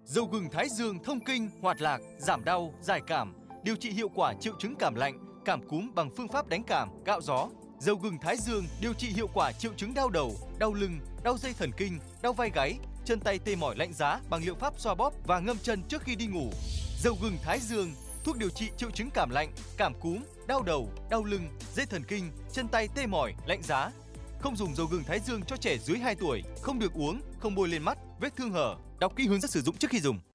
Dầu gừng Thái Dương thông kinh, hoạt lạc, giảm đau, giải cảm, điều trị hiệu quả triệu chứng cảm lạnh, cảm cúm bằng phương pháp đánh cảm, cạo gió. Dầu gừng Thái Dương điều trị hiệu quả triệu chứng đau đầu, đau lưng, đau dây thần kinh, đau vai gáy, chân tay tê mỏi lạnh giá bằng liệu pháp xoa bóp và ngâm chân trước khi đi ngủ. Dầu gừng Thái Dương, thuốc điều trị triệu chứng cảm lạnh, cảm cúm, đau đầu, đau lưng, dây thần kinh, chân tay tê mỏi, lạnh giá. Không dùng dầu gừng Thái Dương cho trẻ dưới 2 tuổi, không được uống, không bôi lên mắt, vết thương hở. Đọc kỹ hướng dẫn sử dụng trước khi dùng.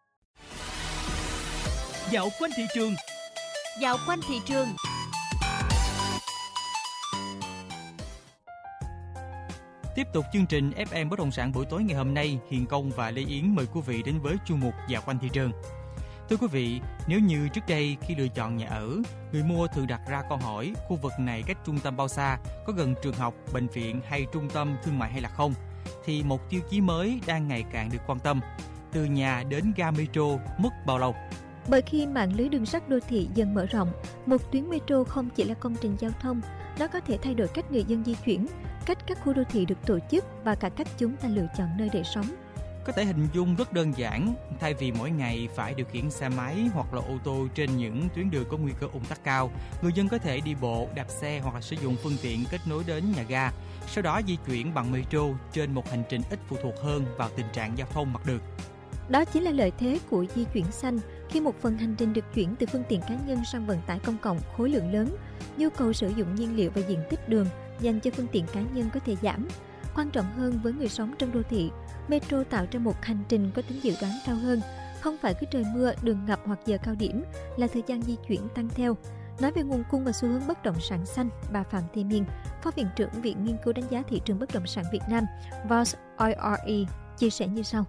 Dạo quanh thị trường. Dạo quanh thị trường. Tiếp tục chương trình FM Bất động sản buổi tối ngày hôm nay, Hiền Công và Lê Yến mời quý vị đến với chuyên mục Dạo quanh thị trường. Thưa quý vị, nếu như trước đây khi lựa chọn nhà ở, người mua thường đặt ra câu hỏi khu vực này cách trung tâm bao xa, có gần trường học, bệnh viện hay trung tâm thương mại hay là không, thì một tiêu chí mới đang ngày càng được quan tâm. Từ nhà đến ga metro mất bao lâu? Bởi khi mạng lưới đường sắt đô thị dần mở rộng, một tuyến metro không chỉ là công trình giao thông, nó có thể thay đổi cách người dân di chuyển, cách các khu đô thị được tổ chức và cả cách chúng ta lựa chọn nơi để sống. Có thể hình dung rất đơn giản, thay vì mỗi ngày phải điều khiển xe máy hoặc là ô tô trên những tuyến đường có nguy cơ ùn tắc cao, người dân có thể đi bộ, đạp xe hoặc là sử dụng phương tiện kết nối đến nhà ga, sau đó di chuyển bằng metro trên một hành trình ít phụ thuộc hơn vào tình trạng giao thông mặt đường. Đó chính là lợi thế của di chuyển xanh. Khi một phần hành trình được chuyển từ phương tiện cá nhân sang vận tải công cộng khối lượng lớn, nhu cầu sử dụng nhiên liệu và diện tích đường dành cho phương tiện cá nhân có thể giảm. Quan trọng hơn với người sống trong đô thị, metro tạo ra một hành trình có tính dự đoán cao hơn. Không phải cứ trời mưa, đường ngập hoặc giờ cao điểm là thời gian di chuyển tăng theo. Nói về nguồn cung và xu hướng bất động sản xanh, bà Phạm Thị Miên, Phó Viện trưởng Viện Nghiên cứu Đánh giá Thị trường Bất động sản Việt Nam, VOS IRE, chia sẻ như sau.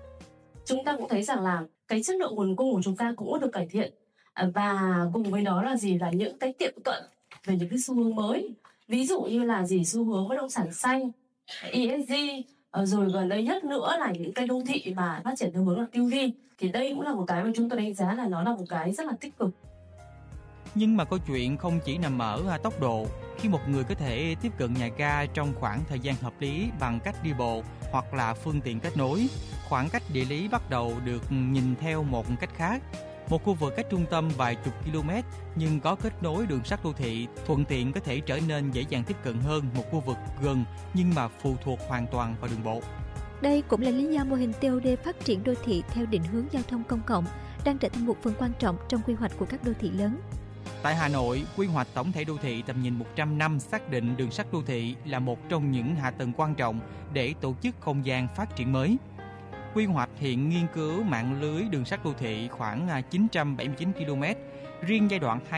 Chúng ta cũng thấy rằng là cái chất lượng nguồn cung của chúng ta cũng được cải thiện, và cùng với đó là gì, là những cái tiệm cận về những cái xu hướng mới, ví dụ như là xu hướng bất động sản xanh, ESG, rồi gần đây nhất nữa là những cái đô thị mà phát triển theo hướng là tiêu vi, thì đây cũng là một cái mà chúng tôi đánh giá là nó là một cái rất là tích cực. Nhưng mà câu chuyện không chỉ nằm ở tốc độ. Khi một người có thể tiếp cận nhà ga trong khoảng thời gian hợp lý bằng cách đi bộ hoặc là phương tiện kết nối, khoảng cách địa lý bắt đầu được nhìn theo một cách khác. Một khu vực cách trung tâm vài chục km nhưng có kết nối đường sắt đô thị thuận tiện có thể trở nên dễ dàng tiếp cận hơn một khu vực gần nhưng mà phụ thuộc hoàn toàn vào đường bộ. Đây cũng là lý do mô hình TOD phát triển đô thị theo định hướng giao thông công cộng đang trở thành một phần quan trọng trong quy hoạch của các đô thị lớn. Tại Hà Nội, quy hoạch tổng thể đô thị tầm nhìn 100 năm xác định đường sắt đô thị là một trong những hạ tầng quan trọng để tổ chức không gian phát triển mới. Quy hoạch hiện nghiên cứu mạng lưới đường sắt đô thị khoảng 979 km, riêng giai đoạn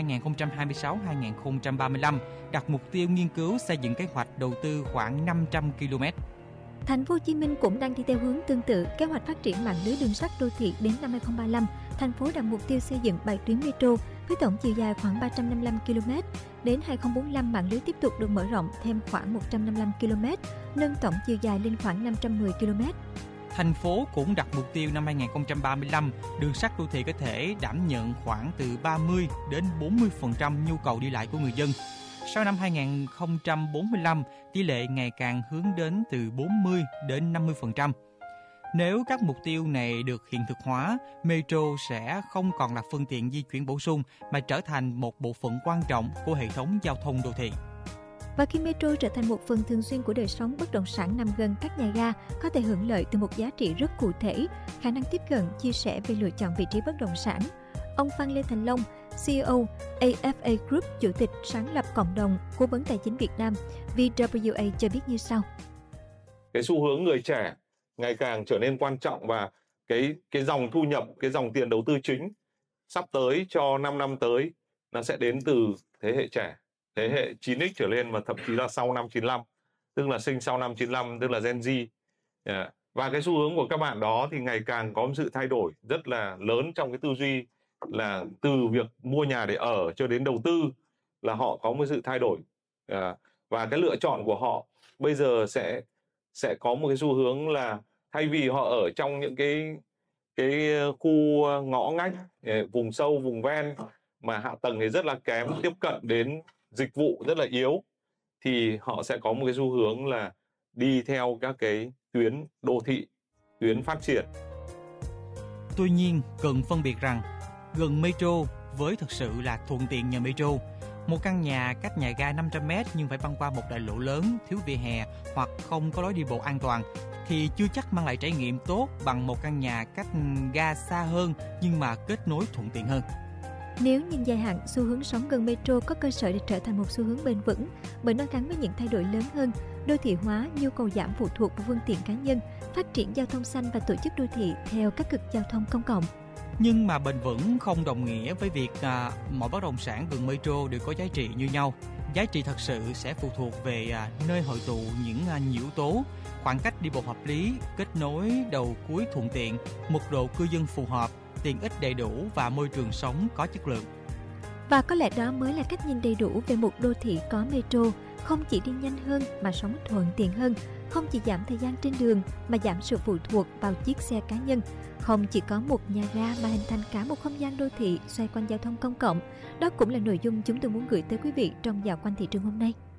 2026-2035 đặt mục tiêu nghiên cứu xây dựng kế hoạch đầu tư khoảng 500 km. Thành phố Hồ Chí Minh cũng đang đi theo hướng tương tự, kế hoạch phát triển mạng lưới đường sắt đô thị đến năm 2035. Thành phố đặt mục tiêu xây dựng 7 tuyến metro với tổng chiều dài khoảng 355 km. Đến 2045, mạng lưới tiếp tục được mở rộng thêm khoảng 155 km, nâng tổng chiều dài lên khoảng 510 km. Thành phố cũng đặt mục tiêu năm 2035, đường sắt đô thị có thể đảm nhận khoảng từ 30 đến 40% nhu cầu đi lại của người dân. Sau năm 2045, tỷ lệ ngày càng hướng đến từ 40 đến 50%. Nếu các mục tiêu này được hiện thực hóa, metro sẽ không còn là phương tiện di chuyển bổ sung mà trở thành một bộ phận quan trọng của hệ thống giao thông đô thị. Và khi metro trở thành một phần thường xuyên của đời sống, bất động sản nằm gần các nhà ga có thể hưởng lợi từ một giá trị rất cụ thể, khả năng tiếp cận, chia sẻ về lựa chọn vị trí bất động sản. Ông Phan Lê Thành Long, CEO AFA Group, chủ tịch sáng lập cộng đồng cố vấn tài chính Việt Nam VWA cho biết như sau. Cái xu hướng người trẻ ngày càng trở nên quan trọng, và cái dòng thu nhập, cái dòng tiền đầu tư chính sắp tới cho 5 năm tới nó sẽ đến từ thế hệ trẻ, thế hệ 9X trở lên và thậm chí là sau năm 95, tức là sinh sau năm 95, tức là Gen Z. Và cái xu hướng của các bạn đó thì ngày càng có một sự thay đổi rất là lớn trong cái tư duy, là từ việc mua nhà để ở cho đến đầu tư là họ có một sự thay đổi. Và cái lựa chọn của họ bây giờ sẽ có một cái xu hướng là thay vì họ ở trong những cái khu ngõ ngách, vùng sâu, vùng ven mà hạ tầng thì rất là kém, tiếp cận đến dịch vụ rất là yếu, thì họ sẽ có một cái xu hướng là đi theo các cái tuyến đô thị, tuyến phát triển. Tuy nhiên, cần phân biệt rằng gần metro với thực sự là thuận tiện nhờ metro. Một căn nhà cách nhà ga 500m nhưng phải băng qua một đại lộ lớn, thiếu vỉa hè hoặc không có lối đi bộ an toàn thì chưa chắc mang lại trải nghiệm tốt bằng một căn nhà cách ga xa hơn nhưng mà kết nối thuận tiện hơn. Nếu nhìn dài hạn, xu hướng sống gần metro có cơ sở để trở thành một xu hướng bền vững bởi nó gắn với những thay đổi lớn hơn, đô thị hóa, nhu cầu giảm phụ thuộc vào phương tiện cá nhân, phát triển giao thông xanh và tổ chức đô thị theo các cực giao thông công cộng. Nhưng mà bền vững không đồng nghĩa với việc mọi bất động sản gần metro đều có giá trị như nhau. Giá trị thật sự sẽ phụ thuộc về nơi hội tụ những nhiều yếu tố, khoảng cách đi bộ hợp lý, kết nối đầu cuối thuận tiện, mật độ cư dân phù hợp, tiện ích đầy đủ và môi trường sống có chất lượng. Và có lẽ đó mới là cách nhìn đầy đủ về một đô thị có metro, không chỉ đi nhanh hơn mà sống thuận tiện hơn, không chỉ giảm thời gian trên đường mà giảm sự phụ thuộc vào chiếc xe cá nhân, không chỉ có một nhà ga mà hình thành cả một không gian đô thị xoay quanh giao thông công cộng. Đó cũng là nội dung chúng tôi muốn gửi tới quý vị trong Dạo quanh thị trường hôm nay.